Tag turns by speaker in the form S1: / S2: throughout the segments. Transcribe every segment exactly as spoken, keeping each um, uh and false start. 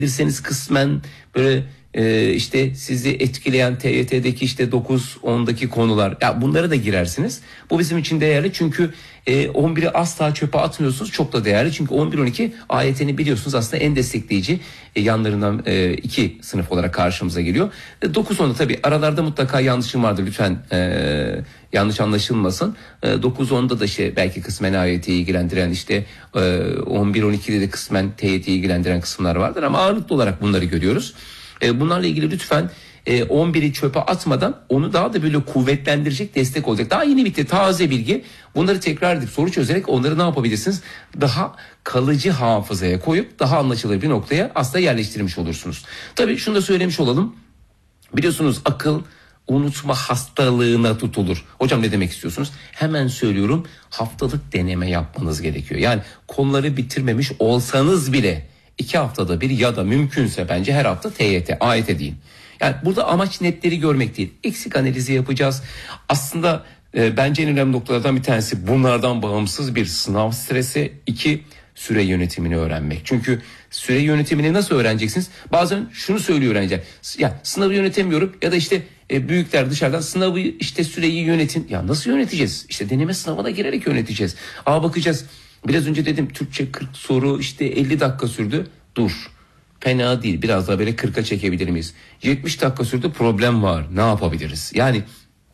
S1: Dirseniz kısmen böyle e, işte sizi etkileyen T Y T'deki işte dokuz ondaki konular, ya bunlara da girersiniz. Bu bizim için değerli çünkü e, on biri asla çöpe atmıyorsunuz, çok da değerli çünkü on bir on iki A Y T'ni biliyorsunuz aslında en destekleyici e, yanlarından e, iki sınıf olarak karşımıza geliyor. E, dokuz onda tabii aralarda mutlaka yanlışım vardır, lütfen e, yanlış anlaşılmasın. E, dokuz onda da işte belki kısmen A Y T'yi ilgilendiren, işte e, on bir on ikide de kısmen T Y T'yi ilgilendiren kısımlar vardır ama ağırlıklı olarak bunları görüyoruz. E, bunlarla ilgili lütfen e, on biri çöpe atmadan onu daha da böyle kuvvetlendirecek, destek olacak. Daha yeni bitti, taze bilgi. Bunları tekrar edip soru çözerek onları ne yapabilirsiniz? Daha kalıcı hafızaya koyup daha anlaşılır bir noktaya aslında yerleştirmiş olursunuz. Tabii şunu da söylemiş olalım. Biliyorsunuz akıl unutma hastalığına tutulur. Hocam ne demek istiyorsunuz? Hemen söylüyorum, haftalık deneme yapmanız gerekiyor. Yani konuları bitirmemiş olsanız bile iki haftada bir ya da mümkünse bence her hafta T Y T, A Y T deyin. Yani burada amaç netleri görmek değil. Eksik analizi yapacağız. Aslında e, bence en önemli noktalardan bir tanesi bunlardan bağımsız bir sınav stresi. İki, süre yönetimini öğrenmek. Çünkü süre yönetimini nasıl öğreneceksiniz? Bazen şunu söylüyor öğrenciler. Ya sınavı yönetemiyorum ya da işte e, büyükler dışarıdan sınavı işte süreyi yönetin. Ya nasıl yöneteceğiz? İşte deneme sınavına girerek yöneteceğiz. Aa bakacağız. Biraz önce dedim Türkçe kırk soru işte elli dakika sürdü. Dur. Fena değil. Biraz daha böyle kırka çekebilir miyiz? yetmiş dakika sürdü, problem var. Ne yapabiliriz? Yani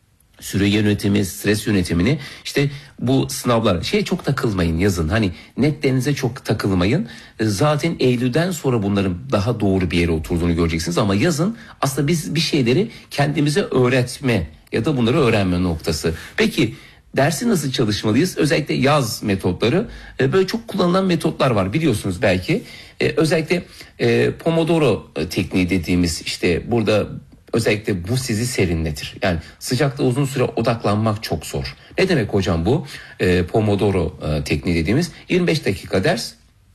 S1: süre yönetimi, stres yönetimini işte bu sınavlar şeye çok takılmayın yazın. Hani netlerinize çok takılmayın. Zaten Eylül'den sonra bunların daha doğru bir yere oturduğunu göreceksiniz ama yazın aslında biz bir şeyleri kendimize öğretme ya da bunları öğrenme noktası. Peki dersi nasıl çalışmalıyız? Özellikle yaz metotları, böyle çok kullanılan metotlar var biliyorsunuz belki. Özellikle Pomodoro tekniği dediğimiz, işte burada özellikle bu sizi serinletir. Yani sıcakta uzun süre odaklanmak çok zor. Ne demek hocam bu? Pomodoro tekniği dediğimiz yirmi beş dakika ders,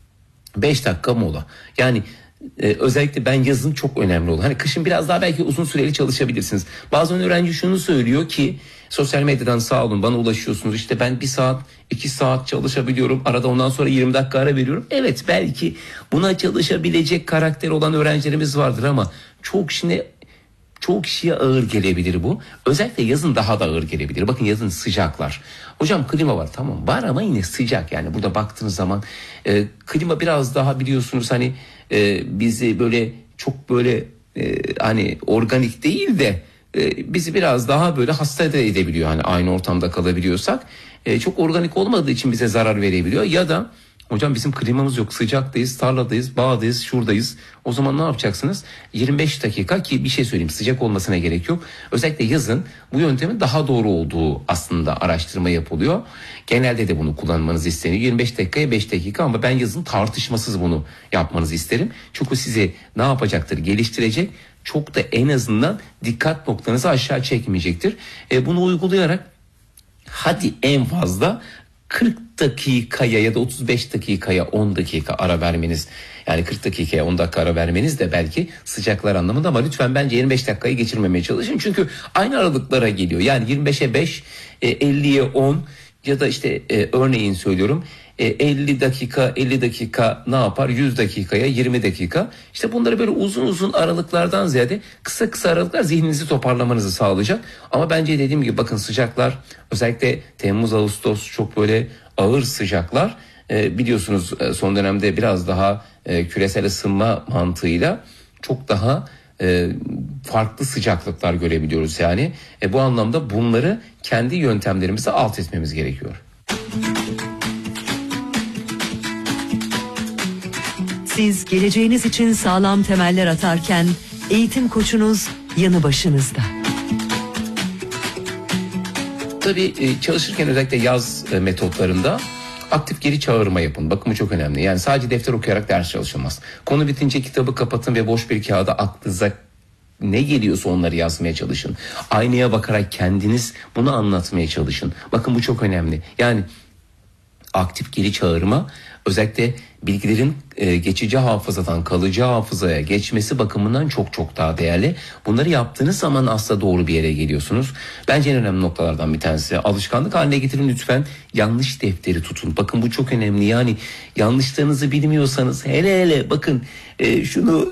S1: beş dakika mola. Yani Ee, özellikle ben yazın çok önemli olur. Hani kışın biraz daha belki uzun süreli çalışabilirsiniz. Bazen öğrenci şunu söylüyor ki sosyal medyadan sağ olun bana ulaşıyorsunuz. İşte ben bir saat iki saat çalışabiliyorum. Arada ondan sonra yirmi dakika ara veriyorum. Evet belki buna çalışabilecek karakter olan öğrencilerimiz vardır ama çok şimdi çoğu kişiye ağır gelebilir bu. Özellikle yazın daha da ağır gelebilir. Bakın yazın sıcaklar. Hocam klima var, tamam var ama yine sıcak. Yani burada baktığınız zaman e, klima biraz daha biliyorsunuz hani e, bizi böyle çok böyle e, hani organik değil de e, bizi biraz daha böyle hasta da edebiliyor. Hani aynı ortamda kalabiliyorsak e, çok organik olmadığı için bize zarar verebiliyor. Ya da hocam bizim klimamız yok, sıcaktayız, tarladayız, bağdayız, şuradayız. O zaman ne yapacaksınız? yirmi beş dakika, ki bir şey söyleyeyim, sıcak olmasına gerek yok. Özellikle yazın bu yöntemin daha doğru olduğu aslında araştırma yapılıyor. Genelde de bunu kullanmanız isteniyor. yirmi beş dakikaya beş dakika ama ben yazın tartışmasız bunu yapmanızı isterim. Çünkü sizi ne yapacaktır? Geliştirecek. Çok da en azından dikkat noktanızı aşağı çekmeyecektir. E, bunu uygulayarak hadi en fazla kırk dakikaya ya da otuz beş dakikaya on dakika ara vermeniz, yani kırk dakikaya on dakika ara vermeniz de belki sıcaklar anlamında, ama lütfen bence yirmi beş dakikayı geçirmemeye çalışın. Çünkü aynı aralıklara geliyor. Yani yirmi beşe beş, elliye on ya da işte e, örneğin söylüyorum elli dakika elli dakika ne yapar? yüz dakikaya yirmi dakika. İşte bunları böyle uzun uzun aralıklardan ziyade kısa kısa aralıklar zihninizi toparlamanızı sağlayacak. Ama bence dediğim gibi bakın sıcaklar, özellikle Temmuz Ağustos çok böyle ağır sıcaklar. Ee, biliyorsunuz son dönemde biraz daha e, küresel ısınma mantığıyla çok daha e, farklı sıcaklıklar görebiliyoruz yani. E, bu anlamda bunları kendi yöntemlerimize alt etmemiz gerekiyor.
S2: Siz geleceğiniz için sağlam temeller atarken eğitim koçunuz yanı başınızda.
S1: Tabii çalışırken özellikle yaz metotlarında aktif geri çağırma yapın. Bakın bu çok önemli. Yani sadece defter okuyarak ders çalışılmaz. Konu bitince kitabı kapatın ve boş bir kağıda aklınıza ne geliyorsa onları yazmaya çalışın. Aynaya bakarak kendiniz bunu anlatmaya çalışın. Bakın bu çok önemli. Yani aktif geri çağırma, özellikle bilgilerin e, geçici hafızadan kalıcı hafızaya geçmesi bakımından çok çok daha değerli. Bunları yaptığınız zaman aslında doğru bir yere geliyorsunuz. Bence en önemli noktalardan bir tanesi. Alışkanlık haline getirin lütfen. Yanlış defteri tutun. Bakın bu çok önemli. Yani yanlışlarınızı bilmiyorsanız hele hele bakın e, şunu